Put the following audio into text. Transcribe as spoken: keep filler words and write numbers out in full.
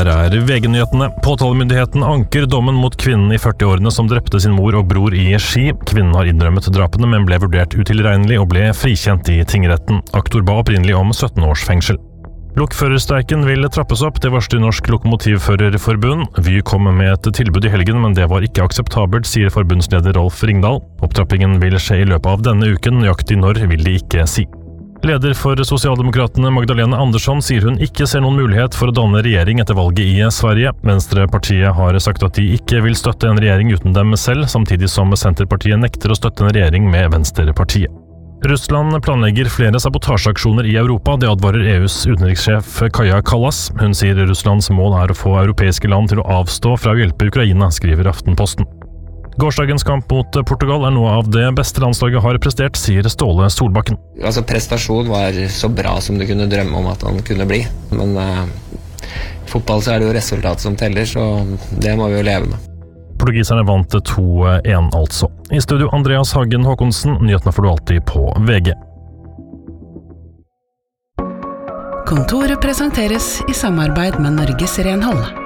her er V G-nyhetene. Påtalemyndigheten anker dommen mot kvinnen i førti-årene som drepte sin mor og bror i Ski. Kvinnen har innrømmet drapene, men ble vurdert utilregnelig og ble frikjent i tingretten. Aktor ba opprinnelig om sytten års fengsel. Lokførerstreiken vil trappes opp, det varsler Norsk Lokomotivførerforbund. Vy kom med et tilbud i helgen, men det var ikke akseptabelt, sier forbundsleder Rolf Ringdal. Opptrappingen vil skje i løpet av denne uken, nøyaktig når vil de ikke si. Leder for Sosialdemokratene Magdalena Andersson sier hun ikke ser noen mulighet for å danne regjering etter valget i Sverige. Venstrepartiet har sagt at de ikke vil støtte en regjering uten dem selv, samtidig som Senterpartiet nekter å støtte en regjering med Venstrepartiet. Russland planlegger flere sabotasjeaksjoner i Europa, det advarer E U's utenrikssjef Kaja Kallas. Hun sier Russlands mål er å få europeiske land til å avstå fra å hjelpe Ukraina, skriver Aftenposten. Gårsdagens kamp mot Portugal er noe av det beste landslaget har prestert, sier Ståle Solbakken. Altså, prestasjon var så bra som du kunne drømme om at han kunne bli. Men uh, fotball så er det jo resultatet som teller, så det må vi jo leve med. Portugiserne vant to én altså. I studio Andreas Hagen Håkonsen, nyhetene får du alltid på V G. Kontoret presenteres i samarbeid med Norges Renhold.